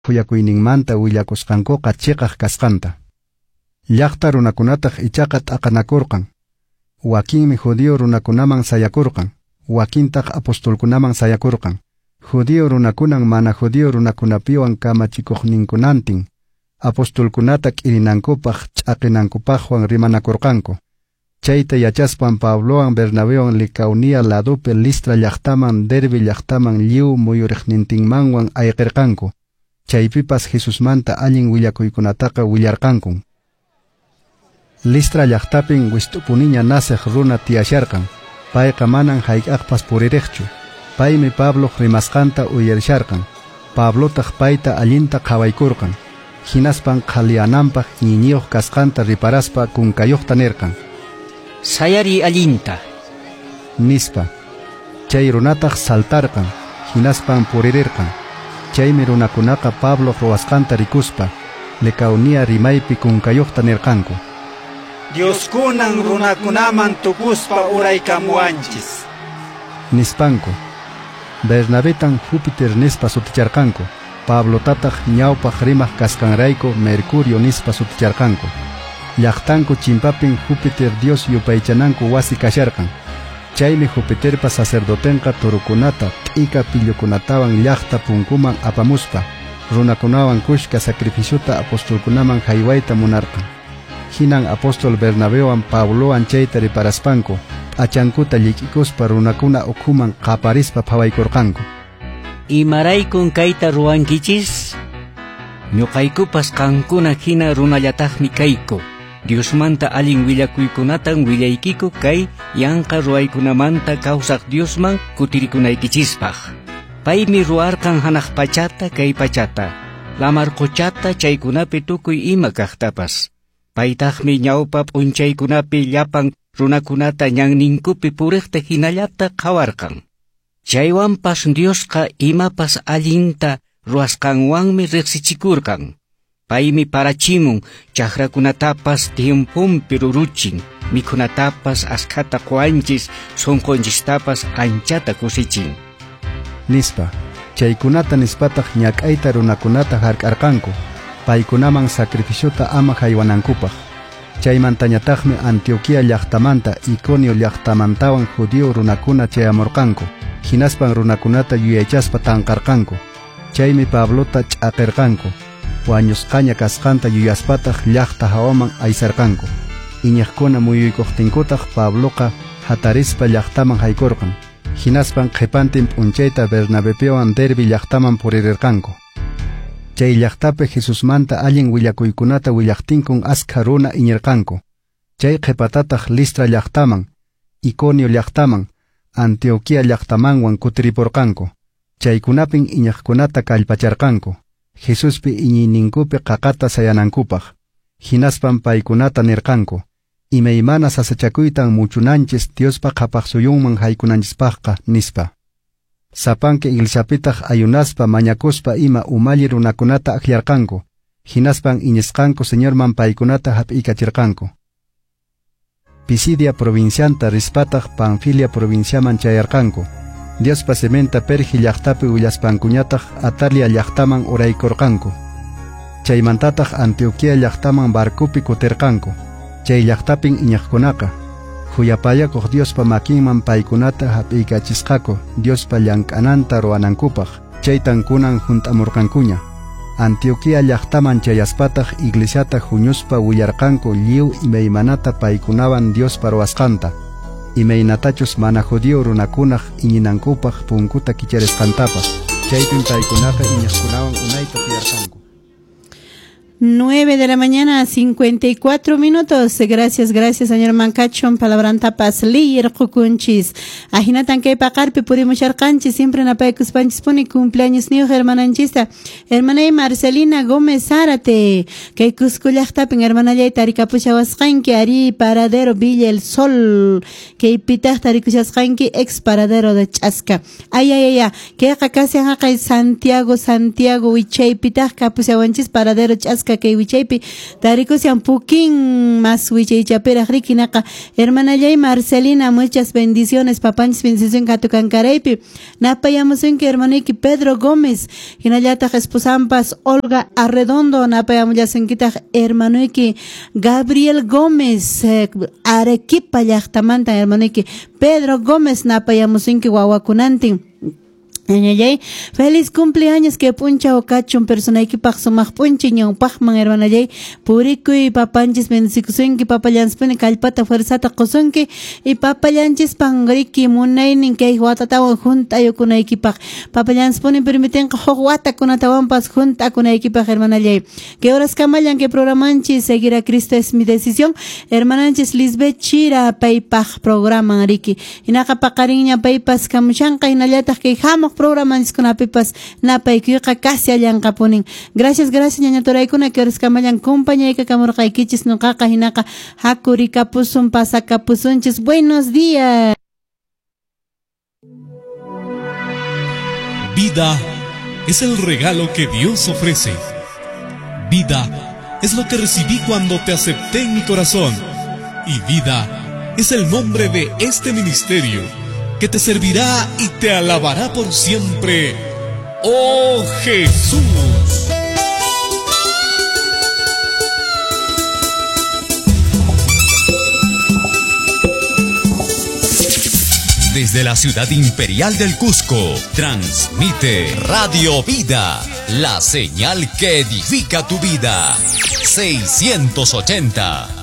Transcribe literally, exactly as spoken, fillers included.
huyakuyninmanta willakusqankuqa chiqaq kasqanta. Llaqta runakunataq ichaqa t'aqanakurqan. Wakinmi judío runakunaman sayakurqan. Wakintaq apostolkunaman sayakurqan. Judío runakunan mana judío runakunapiwan kamachikuqninkunantin. Apostolkunata k'irinankupaq ch'aqinankupaqwan rimanakurqanku. Chayta yachaspan Pablowan Bernabewan Licaonia ladope Listra llaqtaman Derbe llaqtaman lliw muyuriqnintinmanwan ayqirqanku. Chaypipas Jesusmanta allin willakuykunataqa willarqankun. Listra llaqtapin wistupuniña nasiq runa tiyasharqan. Payqa manan hayk'aqpas puririqchu. Paymi Pablo rimasqanta uyarisharqan. Pablotaq payta allinta qhawaykurqan. Hinaspan qhaliyananpaq ñiñiyuq kasqanta riparaspa kunkayuqta nirqan. Sayari allinta nispa. Chay runataq saltarqan. Hinaspan puririrqan. Chaymi runakunaqa Pablo ruwasqanta rikuspa Licaonia rimaypi kunkayuqta nirqanku. Dioskunan runakunaman tukuspa uraykamuanchis nispanku. Bernabetan Júpiter nispa suticharqanku. Pablo tataq ñawpaq rimaq kasqanrayku Mercurio nispa suticharqanku. Llaqtanku chimpapin Júpiter Dios yupaychananku wasi kasharqan. Chaymi Júpiterpa sacerdotenqa turukunata t'ika pillukunatawan llaqta punkuman apamuspa runakunawan kushka sacrificiota apostolkunaman haywayta munarqan. Hinan apostol Bernabewan Pablowan chayta riparaspanku achankuta llikikuspa runakuna ukhuman qaparispa phawaykurqanku. Imaraykun kayta ruwankichis? Ñuqaykupas qankuna hina runallataqmi kayku. Diosmanta allin willakuykunatan willaykiku kay yanqa ruwaykunamanta kawsaq Diosman kutirikunaykichispaq. Paymi ruwarqan hanaq pachata kay pachata, lamar quchata chaykunapi tukuy ima kaqtapas. Paytaqmi ñawpa p'unchaykunapi llapan runakunata ñanninkupi puriqta hinallata qhawarqan. Chaywanpas Diosqa imapas allinta ruwasqanwanmi riqsichikurqan. Paymi parachimun chaqrakunatapas tiempumpi ruruchin, mikhunatapas askhata quwanchis, sunqunchistapas anchata kusichin. Nispa, chaykunata nispataq ñak'ayta runakunata hark'arqanku, paykunaman sacrificiota ama haywanankupaq. Chaymantañataqmi Antioquia llaqtamanta Iconio llaqtamantawan judío runakuna chayamurqanku, hinaspan runakunata yuyaychaspa tanqarqanku. Chaymi Pablota ch'aqirqanku. Wañusqaña kasqanta yuyaspataq llaqta hawaman aysarqanku. Iñiqkuna muyuykuqtinkutaq Pabloqa hatarispa llaqtaman haykurqan. Hinaspan qhipantin p'unchayta Bernabepiwan Derbe llaqtaman puririrqanku. Chay llaqtapi Jesusmanta allin willakuykunata willaqtinkun askha runa iñirqanku. Chay qhipatataq Listra llaqtaman, Iconio llaqtaman, Antioquia llaqtamanwan kutiripurqanku. Chaykunapin iñiqkunata kallpacharqanku. Jesuspi iñiyninkupi qaqata sayanankupaq. Hinaspan paykunata nirqanku. Imaymana sasachakuytan muchunanchis Diospa qhapaq suyunman haykunanchispaqqa nispa. Sapanki iglesiapitaq ayunaspa mañakuspa ima umalli runakunata aklllarqanku. Hinaspan iñisqanku Señorman paykunata hap'ikachirqanku. Pisidia provincianta rispataq Panfilia provinciaman chayarqanku. Diospa sementa Pergi llaqtapi willaspankuñataq Atalia llaqtaman uraykurqanku. Chaymantataq Antioquia llaqtaman barcupi kutirqanku. Chay llaqtapin iñiqkunaqa huyapayakuq Diospa makinman paykunata hap'ikachisqaku Diospa llank'ananta ruwanankupaq. Chaytankunan hunt'amurqankuña. Antioquia llaqtaman chayaspataq iglesiata huñuspa willarqanku lliw imaymanata paykunawan Diospa ruwasqanta. Imaynatachus mana judío runakunaq iñinankupaq punkuta kicharisqantapas. Chaypin paykunaqa iñiqkunawan unayta tiyarqanku. nueve de la mañana, cincuenta y cuatro minutos. Gracias, gracias, señor Mancachon. Palabranta pas liir kukunchis. Ajinatan que pacarpe pudimos arcanchis. Siempre na pecus panchis pone cumpleaños niu hermananchista. Hermana Marcelina Gómez Zárate. Que cuscullachtapen hermana ya taricapuchawasqanki ari paradero Villa El Sol. Que pitach taricuchasqanki ex paradero de Chasca. Ay, ay, ay, ay. Que casi acá Santiago, Santiago, Huichay pitach capuchawanchis paradero Chasca. nisca que wichaypi tarikusian pukin más wichaychapera rikinaka hermana Yay Marcelina, muchas bendiciones, papanchis bendición katukankaraypi napayamusunki hermaniki Pedro Gómez hinallataq esposampas Olga Arredondo napayamullasunkitaj hermaniki Gabriel Gómez eh, Arequipa llaqtamanta hermaniki Pedro Gómez napayamusunki wawakunantin. Ñañay, feliz cumpleaños que puncha o cachon persona que paxo más punchi ñon pachman hermana yay purico y papanchis bendicción que papayans pone calpata fuerzata cosonque y papayanchis pangriki munainin que hay guatatawan junta yo con equipa papayans pone permiten guata con atawan pas junta con equipa hermana yay que horas camayan que programanchis seguir a Cristo es mi decisión hermananchis Lisbeth Chira paypaj programa riki y naka pacariña paypas kamushanka y nalata que jamos programas con apipas napay kuyqa casi allan kapunin. Gracias, gracias ñaña toraykuna que horas kamayan compañía que kamurqaykichis nuqaqa hinaqa hakuri kapusun pasa kapusunchis. Buenos días. Vida es el regalo que Dios ofrece. Vida es lo que recibí cuando te acepté en mi corazón. Y vida es el nombre de este ministerio que te servirá y te alabará por siempre. ¡Oh Jesús! Desde la ciudad imperial del Cusco, transmite Radio Vida, la señal que edifica tu vida. seiscientos ochenta.